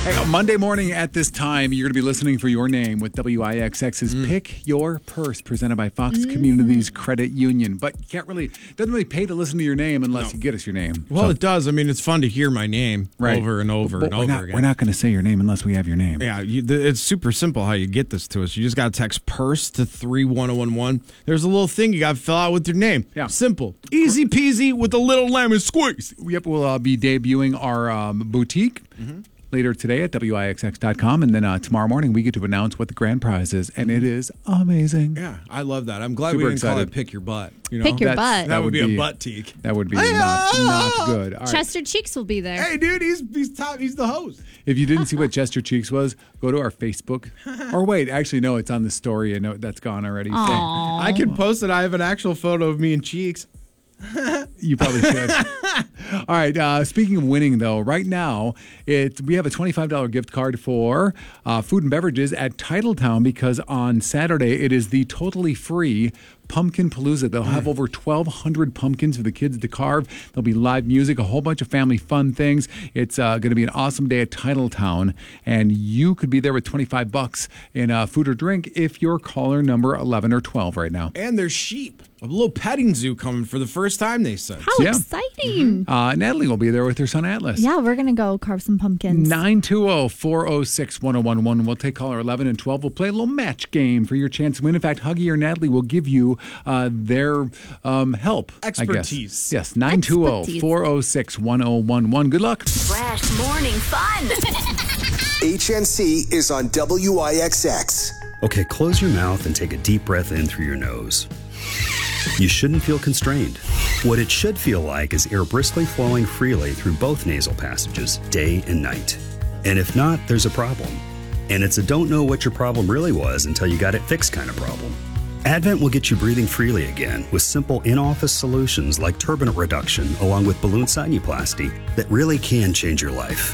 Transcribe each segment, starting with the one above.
Hey, Monday morning at this time, you're going to be listening for Your Name with WIXX's Pick Your Purse, presented by Fox Communities Credit Union. But you can't really, doesn't really pay to listen to your name unless you get us your name. Well, it does. I mean, it's fun to hear my name over and over and over again. We're not going to say your name unless we have your name. Yeah, it's super simple how you get this to us. You just got to text PURSE to 31011. There's a little thing you got to fill out with your name. Yeah. Simple. Easy peasy with a little lemon squeeze. Yep, we'll be debuting our boutique later today at WIXX.com. And then tomorrow morning, we get to announce what the grand prize is. And it is amazing. Yeah, I love that. I'm glad Super we didn't call excited. it Pick Your Butt. You know? Pick your butt. That would be a butt teak. That would be not good. All right. Chester Cheeks will be there. Hey, dude, he's top. He's the host. If you didn't see what Chester Cheeks was, go to our Facebook. Or wait, actually, no, it's on the story. I know that's gone already. So I can post it. I have an actual photo of me and Cheeks. you probably should. All right. Speaking of winning, though, right now we have a $25 gift card for food and beverages at Titletown because on Saturday it is the totally free Pumpkin Palooza. They'll have over 1,200 pumpkins for the kids to carve. There'll be live music, a whole bunch of family fun things. It's going to be an awesome day at Titletown, and you could be there with $25 in food or drink if you're caller number 11 or 12 right now. And there's sheep. A little petting zoo coming for the first time, they said. How exciting. Natalie will be there with her son Atlas. Yeah, we're going to go carve some pumpkins. 920-406-1011. We'll take caller 11 and 12. We'll play a little match game for your chance to win. In fact, Huggy or Natalie will give you their help. Expertise. I guess. Yes, 920-406-1011. Good luck. Fresh morning fun. HNC is on WIXX. Okay, close your mouth and take a deep breath in through your nose. You shouldn't feel constrained. What it should feel like is air briskly flowing freely through both nasal passages, day and night. And if not, there's a problem. And it's a don't know what your problem really was until you got it fixed kind of problem. Advent will get you breathing freely again with simple in-office solutions like turbinate reduction along with balloon sinuplasty that really can change your life.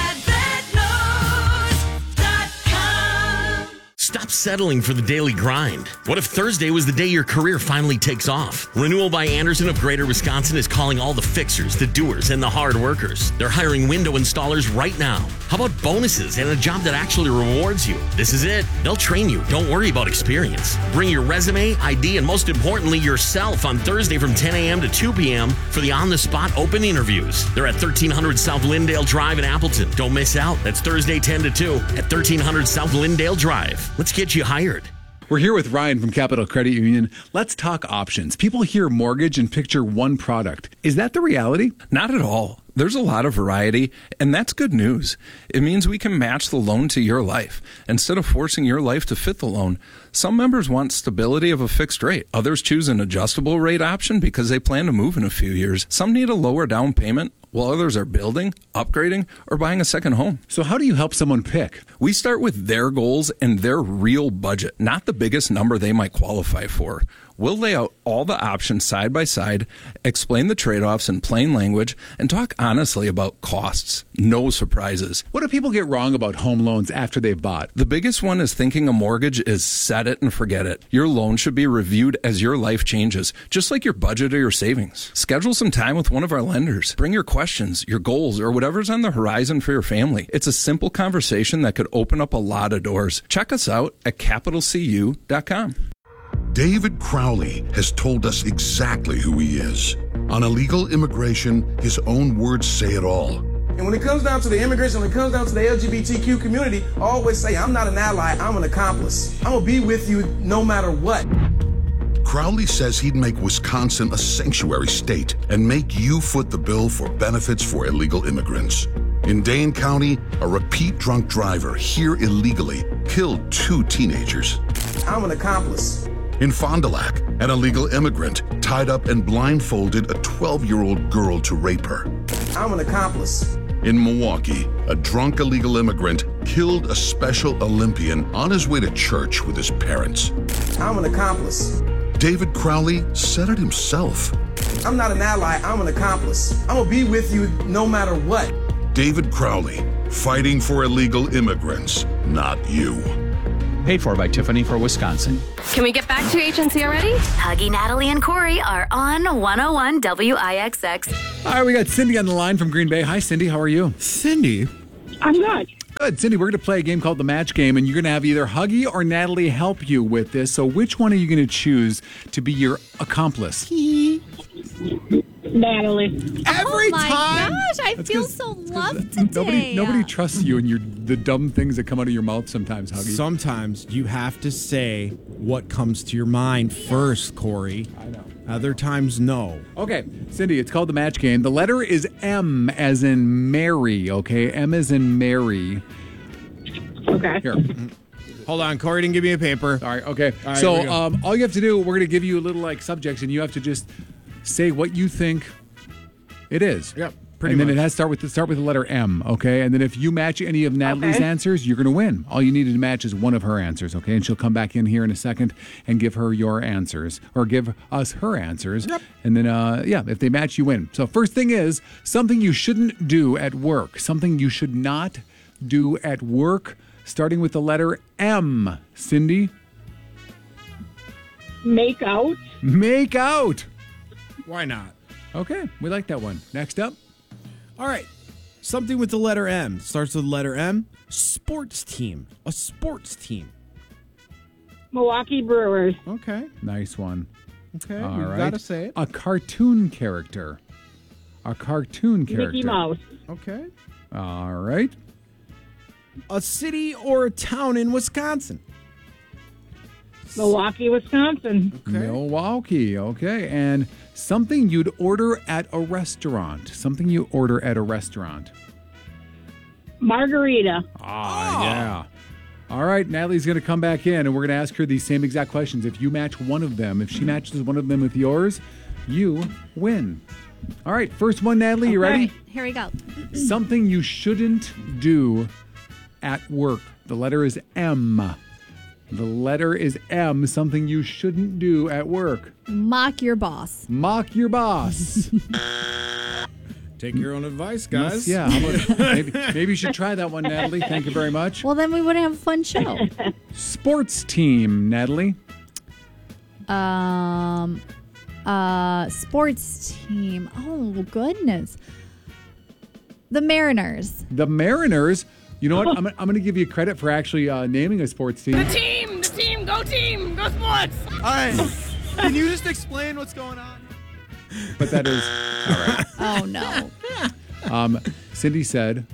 Stop settling for the daily grind. What if Thursday was the day your career finally takes off? Renewal by Andersen of Greater Wisconsin is calling all the fixers, the doers, and the hard workers. They're hiring window installers right now. How about bonuses and a job that actually rewards you? This is it. They'll train you. Don't worry about experience. Bring your resume, ID, and most importantly, yourself on Thursday from 10 a.m. to 2 p.m. for the on-the-spot open interviews. They're at 1300 South Lindale Drive in Appleton. Don't miss out. That's Thursday 10 to 2 at 1300 South Lindale Drive. Let's get you hired. We're here with Ryan from Capital Credit Union. Let's talk options. People hear mortgage and picture one product. Is that the reality? Not at all. There's a lot of variety, and that's good news. It means we can match the loan to your life. Instead of forcing your life to fit the loan, some members want stability of a fixed rate. Others choose an adjustable rate option because they plan to move in a few years. Some need a lower down payment, while others are building, upgrading, or buying a second home. So how do you help someone pick? We start with their goals and their real budget, not the biggest number they might qualify for. We'll lay out all the options side by side, explain the trade-offs in plain language, and talk honestly about costs. No surprises. What do people get wrong about home loans after they've bought? The biggest one is thinking a mortgage is set it and forget it. Your loan should be reviewed as your life changes, just like your budget or your savings. Schedule some time with one of our lenders. Bring your questions, your goals, or whatever's on the horizon for your family. It's a simple conversation that could open up a lot of doors. Check us out at capitalcu.com. David Crowley has told us exactly who he is. On illegal immigration, his own words say it all. And when it comes down to the immigration, when it comes down to the LGBTQ community, I always say, I'm not an ally, I'm an accomplice. I'm gonna be with you no matter what. Crowley says he'd make Wisconsin a sanctuary state and make you foot the bill for benefits for illegal immigrants. In Dane County, a repeat drunk driver here illegally killed 2 teenagers. I'm an accomplice. In Fond du Lac, an illegal immigrant tied up and blindfolded a 12-year-old girl to rape her. I'm an accomplice. In Milwaukee, a drunk illegal immigrant killed a Special Olympian on his way to church with his parents. I'm an accomplice. David Crowley said it himself. I'm not an ally, I'm an accomplice. I'm gonna be with you no matter what. David Crowley, fighting for illegal immigrants, not you. Paid for by Tiffany for Wisconsin. Can we get back to HNC already? Huggy, Natalie, and Corey are on 101 WIXX. All right, we got Cindy on the line from Green Bay. Hi, Cindy. How are you? Cindy? I'm good. Good. Cindy, we're going to play a game called the Match Game, and you're going to have either Huggy or Natalie help you with this. So which one are you going to choose to be your accomplice? Natalie. Every my time. gosh, I That's feel 'cause- so loved today. Nobody trusts you and the dumb things that come out of your mouth sometimes, Huggy. Sometimes you have to say what comes to your mind first, Corey. I know. Other times, no. Okay, Cindy, it's called the Match Game. The letter is M as in Mary, okay? M as in Mary. Okay. Here. Hold on, Corey didn't give me a paper. All right, okay. All right, so here we go. all you have to do, we're going to give you a little like subjects, and you have to just say what you think it is. Yep, pretty and then much. it has to start with the letter M, okay? And then if you match any of Natalie's answers, you're going to win. All you need to match is one of her answers, okay? And she'll come back in here in a second and give her your answers, or give us her answers. Yep. And then, if they match, you win. So first thing is something you shouldn't do at work. Something you should not do at work, starting with the letter M. Cindy? Make out. Make out. Why not? Okay, we like that one. Next up. All right. Something with the letter M. Starts with the letter M. Sports team. A sports team. Milwaukee Brewers. Okay. Nice one. Okay. All you right. gotta say it. A cartoon character. A cartoon character. Mickey Mouse. Okay. All right. A city or a town in Wisconsin. Milwaukee, Wisconsin. Okay. Milwaukee. Okay. And something you'd order at a restaurant. Something you order at a restaurant. Margarita. Yeah. All right, Natalie's going to come back in, and we're going to ask her these same exact questions. If you match one of them, if she matches one of them with yours, you win. All right, first one, Natalie, you ready? Here we go. Something you shouldn't do at work. The letter is M. The letter is M. Something you shouldn't do at work. Mock your boss. Mock your boss. Take your own advice, guys. Yeah, how about, maybe you should try that one, Natalie. Thank you very much. Well, then we wouldn't have a fun show. Sports team, Natalie. Sports team. Oh, goodness. The Mariners. The Mariners. You know what? I'm going to give you credit for actually naming a sports team. The team, go sports. All right. Can you just explain what's going on? But that is all right. Oh, no. Cindy said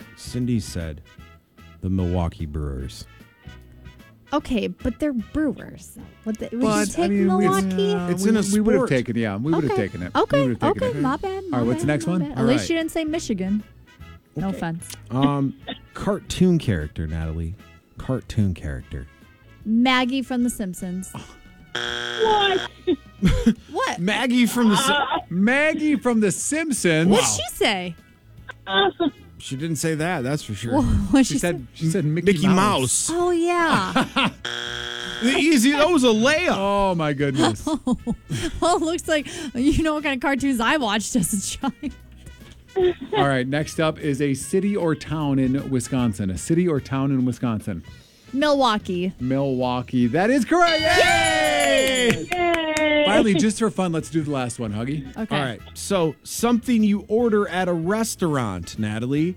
the Milwaukee Brewers. Okay, but they're Brewers. Would you But, take I mean, Milwaukee? It's in a We would have sport. taken, we would have taken it. Okay, We would have taken okay, it. my bad. All right, what's the next one? At All least right. you didn't say Michigan. No offense. Cartoon character, Natalie. Cartoon character. Maggie from The Simpsons. What? What? Maggie from the. Maggie from The Simpsons. What'd she say? She didn't say that. That's for sure. What'd She said Mickey Mouse. Oh, yeah. Easy. That was a layup. Oh my goodness. Well, it looks like you know what kind of cartoons I watched as a child. All right, next up is a city or town in Wisconsin. A city or town in Wisconsin. Milwaukee. Milwaukee. That is correct. Yay! Finally, just for fun, let's do the last one, Huggy. Okay. All right. So something you order at a restaurant, Natalie.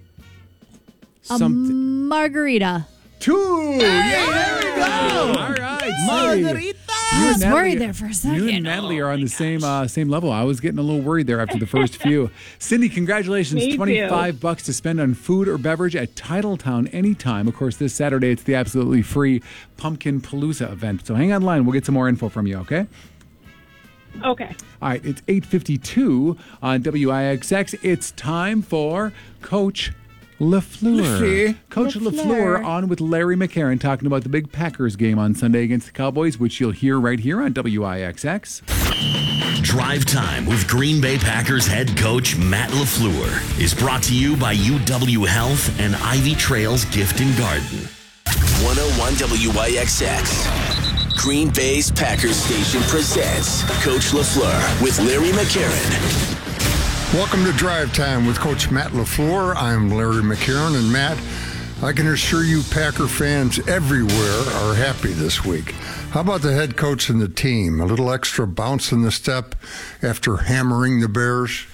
Margarita. Two. Yeah, there we go. All right. Margarita. I was worried there for a second. You and Natalie are on the same level. I was getting a little worried there after the first few. Cindy, congratulations. Me too. $25 to spend on food or beverage at Titletown anytime. Of course, this Saturday, it's the absolutely free Pumpkin Palooza event. So hang on line. We'll get some more info from you, okay? Okay. All right, it's 8:52 on WIXX. It's time for Coach LaFleur. Coach LaFleur on with Larry McCarron talking about the big Packers game on Sunday against the Cowboys, which you'll hear right here on WIXX. Drive Time with Green Bay Packers head coach Matt LaFleur is brought to you by UW Health and Ivy Trails Gift and Garden. 101 WIXX. Green Bay's Packers station presents Coach LaFleur with Larry McCarron. Welcome to Drive Time with Coach Matt LaFleur. I'm Larry McCarron, and Matt, I can assure you Packer fans everywhere are happy this week. How about the head coach and the team? A little extra bounce in the step after hammering the Bears?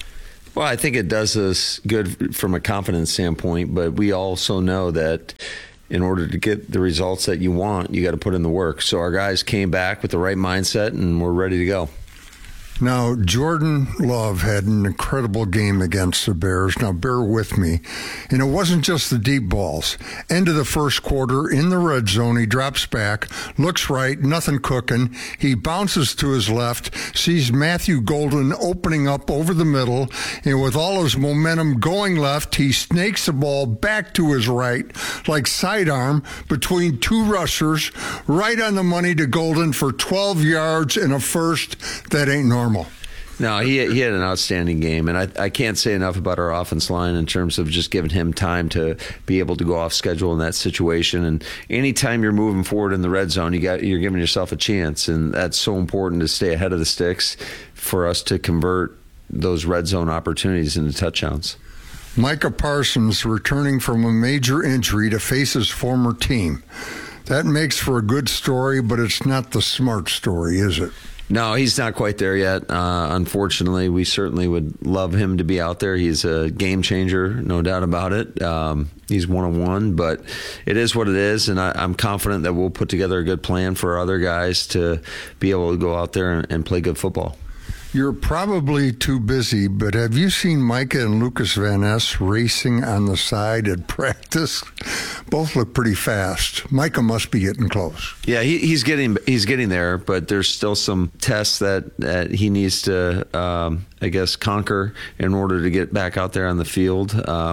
Well, I think it does us good from a confidence standpoint, but we also know that in order to get the results that you want, you got to put in the work. So our guys came back with the right mindset, and we're ready to go. Now, Jordan Love had an incredible game against the Bears. Now, bear with me. And it wasn't just the deep balls. End of the first quarter, in the red zone, he drops back, looks right, nothing cooking. He bounces to his left, sees Matthew Golden opening up over the middle, and with all his momentum going left, he snakes the ball back to his right, like sidearm, between two rushers, right on the money to Golden for 12 yards and a first. That ain't normal. No, he had an outstanding game, and I can't say enough about our offense line in terms of just giving him time to be able to go off schedule in that situation. And anytime you're moving forward in the red zone, you're giving yourself a chance, and that's so important to stay ahead of the sticks for us to convert those red zone opportunities into touchdowns. Micah Parsons returning from a major injury to face his former team. That makes for a good story, but it's not the smart story, is it? No, he's not quite there yet. Unfortunately, we certainly would love him to be out there. He's a game changer, no doubt about it. He's one-on-one, but it is what it is, and I'm confident that we'll put together a good plan for our other guys to be able to go out there and play good football. You're probably too busy, but have you seen Micah and Lucas Van Ness racing on the side at practice? Both look pretty fast. Micah must be getting close. Yeah, he's getting there, but there's still some tests that he needs to, I guess, conquer in order to get back out there on the field.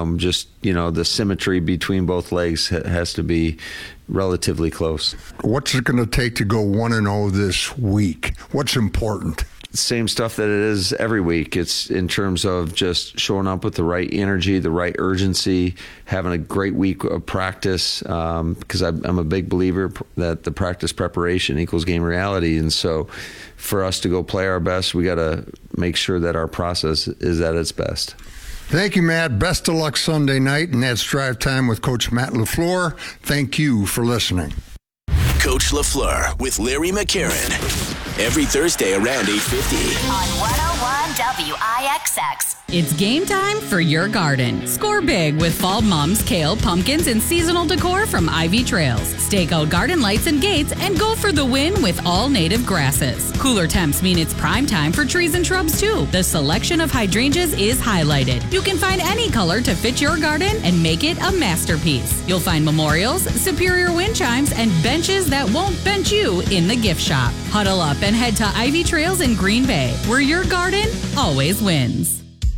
The symmetry between both legs has to be relatively close. What's it going to take to go 1-0 this week? What's important? Same stuff that it is every week. It's in terms of just showing up with the right energy, the right urgency, having a great week of practice, because I'm a big believer that the practice preparation equals game reality. And so for us to go play our best, we got to make sure that our process is at its best. Thank you, Matt. Best of luck Sunday night, and that's Drive Time with Coach Matt LaFleur. Thank you for listening. Coach LaFleur with Larry McCarron. Every Thursday around 8:50. On 101 WIXX. It's game time for your garden. Score big with fall mums, kale, pumpkins, and seasonal decor from Ivy Trails. Stake out garden lights and gates and go for the win with all native grasses. Cooler temps mean it's prime time for trees and shrubs too. The selection of hydrangeas is highlighted. You can find any color to fit your garden and make it a masterpiece. You'll find memorials, superior wind chimes, and benches that won't bench you in the gift shop. Huddle up and head to Ivy Trails in Green Bay, where your garden always wins.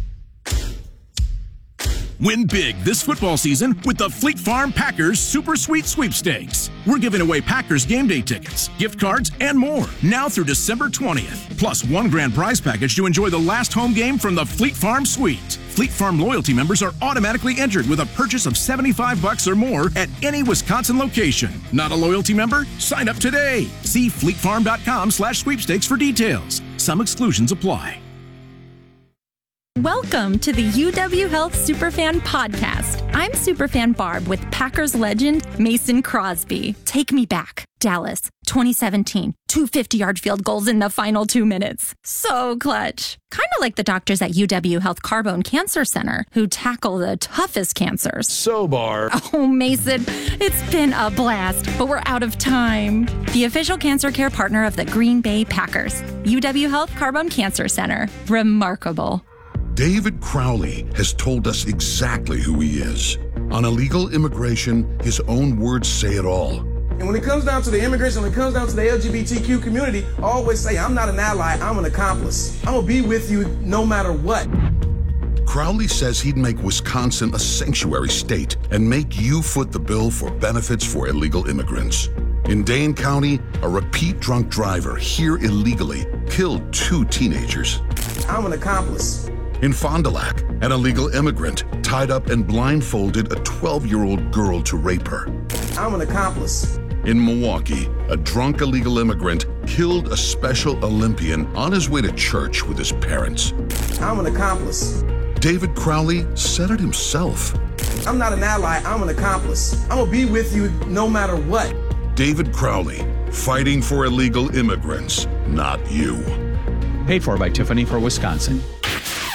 Win big this football season with the Fleet Farm Packers Super Sweet Sweepstakes. We're giving away Packers game day tickets, gift cards, and more now through December 20th. Plus one grand prize package to enjoy the last home game from the Fleet Farm Suite. Fleet Farm loyalty members are automatically entered with a purchase of $75 or more at any Wisconsin location. Not a loyalty member? Sign up today. See fleetfarm.com/sweepstakes for details. Some exclusions apply. Welcome to the UW Health Superfan Podcast. I'm Superfan Barb with Packers legend Mason Crosby. Take me back. Dallas, 2017. 2 50-yard field goals in the final 2 minutes. So clutch. Kind of like the doctors at UW Health Carbone Cancer Center who tackle the toughest cancers. So, Barb. Oh, Mason, it's been a blast, but we're out of time. The official cancer care partner of the Green Bay Packers. UW Health Carbone Cancer Center. Remarkable. David Crowley has told us exactly who he is. On illegal immigration, his own words say it all. And when it comes down to the immigrants and when it comes down to the LGBTQ community, I always say, I'm not an ally, I'm an accomplice. I'm going to be with you no matter what. Crowley says he'd make Wisconsin a sanctuary state and make you foot the bill for benefits for illegal immigrants. In Dane County, a repeat drunk driver here illegally killed 2 teenagers. I'm an accomplice. In Fond du Lac, an illegal immigrant tied up and blindfolded a 12-year-old girl to rape her. I'm an accomplice. In Milwaukee, a drunk illegal immigrant killed a Special Olympian on his way to church with his parents. I'm an accomplice. David Crowley said it himself. I'm not an ally, I'm an accomplice. I'm going to be with you no matter what. David Crowley, fighting for illegal immigrants, not you. Paid for by Tiffany for Wisconsin.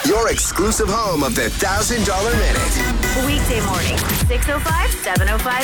your exclusive home of the $1,000 Minute. Weekday morning, 6:05, 7:05,